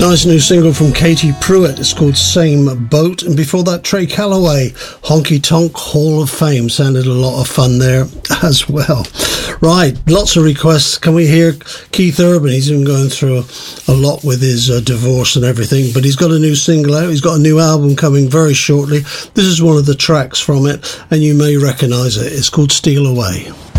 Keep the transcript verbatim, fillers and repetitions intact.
Nice new single from Katie Pruitt. It's called Same Boat. And before that, Trey Calloway, Honky Tonk Hall of Fame. Sounded a lot of fun there as well. Right, lots of requests. Can we hear Keith Urban? He's been going through a, a lot with his uh, divorce and everything, but he's got a new single out. He's got a new album coming very shortly. This is one of the tracks from it, and you may recognise it. It's called Steal Away.